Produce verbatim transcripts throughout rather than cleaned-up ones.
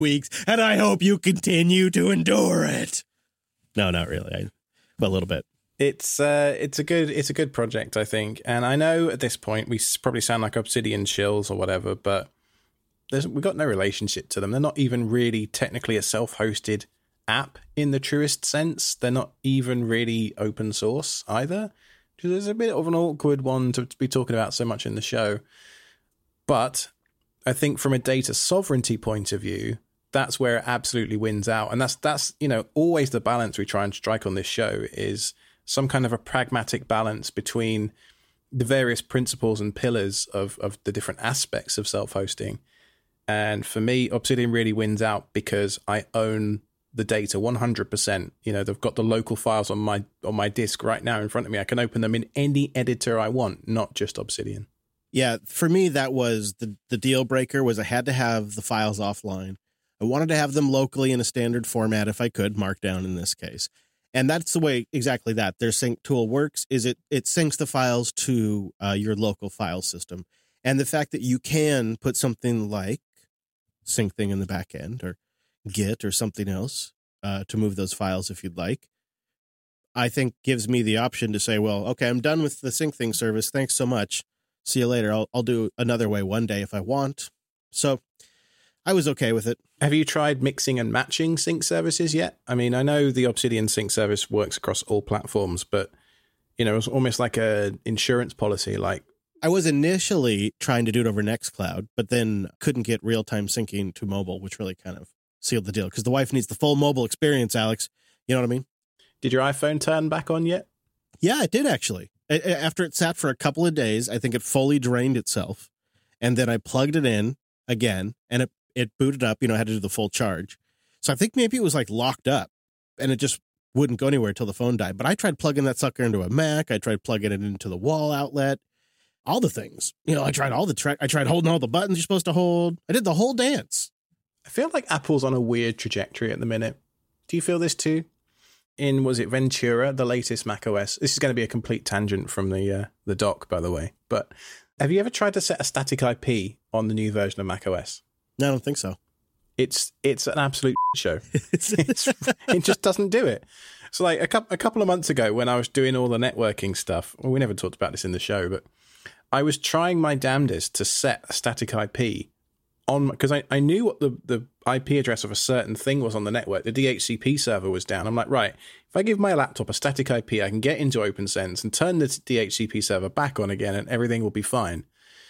weeks, and I hope you continue to endure it. No, not really. I, but a little bit. It's uh, it's a good it's a good project, I think. And I know at this point we probably sound like Obsidian shills or whatever, but there's, we've got no relationship to them. They're not even really technically a self-hosted app in the truest sense. They're not even really open source either. There's a bit of an awkward one to, to be talking about so much in the show. But I think from a data sovereignty point of view, that's where it absolutely wins out. And that's, that's you know, always the balance we try and strike on this show is some kind of a pragmatic balance between the various principles and pillars of, of the different aspects of self-hosting. And for me, Obsidian really wins out because I own the data one hundred percent. You know, they've got the local files on my on my disk right now in front of me. I can open them in any editor I want, not just Obsidian. Yeah, for me, that was the, the deal breaker was I had to have the files offline. I wanted to have them locally in a standard format if I could, Markdown in this case. And that's the way exactly that their sync tool works is it it syncs the files to uh, your local file system. And the fact that you can put something like sync thing in the back end or Git or something else uh, to move those files if you'd like, I think gives me the option to say, well, okay, I'm done with the sync thing service. Thanks so much. See you later. I'll I'll do another way one day if I want. So I was okay with it. Have you tried mixing and matching sync services yet? I mean, I know the Obsidian sync service works across all platforms, but you know, it's almost like a insurance policy. Like I was initially trying to do it over Nextcloud, but then couldn't get real-time syncing to mobile, which really kind of sealed the deal because the wife needs the full mobile experience, Alex. You know what I mean? Did your iPhone turn back on yet? Yeah, it did actually. After it sat for a couple of days, I think it fully drained itself. And then I plugged it in again and it, it booted up, you know, I had to do the full charge. So I think maybe it was like locked up and it just wouldn't go anywhere until the phone died. But I tried plugging that sucker into a Mac. I tried plugging it into the wall outlet, all the things. You know, I tried all the track. I tried holding all the buttons you're supposed to hold. I did the whole dance. I feel like Apple's on a weird trajectory at the minute. Do you feel this too? In, was it Ventura, the latest macOS? This is going to be a complete tangent from the uh, the doc, by the way. But have you ever tried to set a static I P on the new version of macOS? No, I don't think so. It's it's an absolute show. it's, it just doesn't do it. So like a couple, a couple of months ago when I was doing all the networking stuff, well, we never talked about this in the show, but I was trying my damnedest to set a static I P on, because I, I knew what the, the I P address of a certain thing was on the network. The D H C P server was down. I'm like, right, if I give my laptop a static I P, I can get into OpenSense and turn the D H C P server back on again and everything will be fine.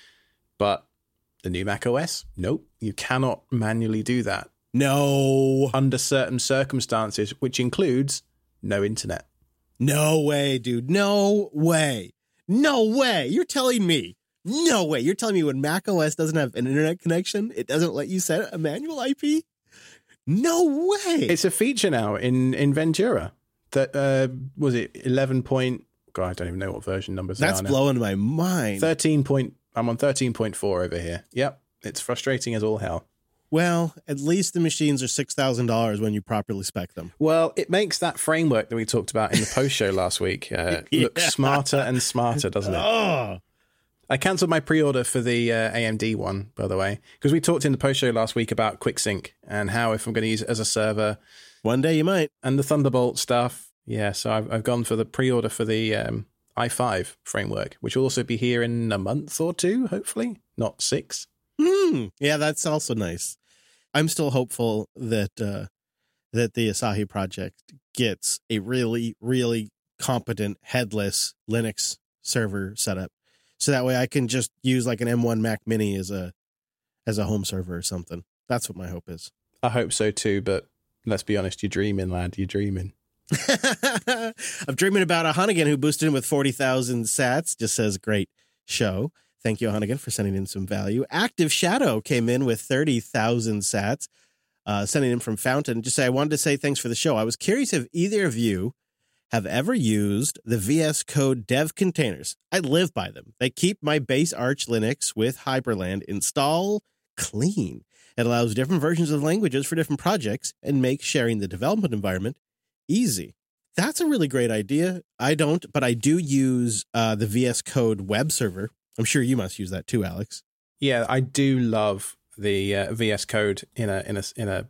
But the new macOS, nope, you cannot manually do that. No. Under certain circumstances, which includes no internet. No way, dude. No way. No way. You're telling me. No way. You're telling me when macOS doesn't have an internet connection, it doesn't let you set a manual I P? No way. It's a feature now in, in Ventura. That uh, was it eleven point... God, I don't even know what version numbers That's are now. blowing my mind. thirteen point... I'm on thirteen point four over here. Yep. It's frustrating as all hell. Well, at least the machines are six thousand dollars when you properly spec them. Well, it makes that framework that we talked about in the post show last week uh, yeah. look smarter and smarter, doesn't it? Oh. I cancelled my pre-order for the uh, A M D one, by the way, because we talked in the post show last week about QuickSync and how if I'm going to use it as a server. One day you might. And the Thunderbolt stuff. Yeah, so I've, I've gone for the pre-order for the um, i five framework, which will also be here in a month or two, hopefully. Not six. Hmm. Yeah, that's also nice. I'm still hopeful that uh, that the Asahi project gets a really, really competent headless Linux server setup. So that way I can just use like an M one Mac Mini as a as a home server or something. That's what my hope is. I hope so too, but let's be honest, you're dreaming, lad. You're dreaming. I'm dreaming about a Hunnigan who boosted in with forty thousand sats. Just says, great show. Thank you, Hunnigan, for sending in some value. Active Shadow came in with thirty thousand sats, uh, sending in from Fountain. Just say, I wanted to say thanks for the show. I was curious if either of you have ever used the V S Code dev containers. I live by them. They keep my base Arch Linux with Hyperland install clean. It allows different versions of languages for different projects and makes sharing the development environment easy. That's a really great idea. I don't, but I do use uh, the V S Code web server. I'm sure you must use that too, Alex. Yeah, I do love the uh, V S Code in a in a in a